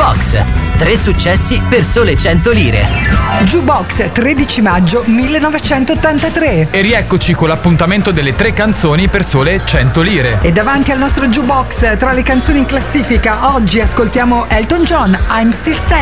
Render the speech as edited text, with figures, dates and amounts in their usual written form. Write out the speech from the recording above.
Jukebox. 3 successi per sole 100 lire. Jukebox, 13 maggio 1983. E rieccoci con l'appuntamento delle 3 canzoni per sole 100 lire. E davanti al nostro Jukebox, tra le canzoni in classifica, oggi ascoltiamo Elton John, I'm Still Standing.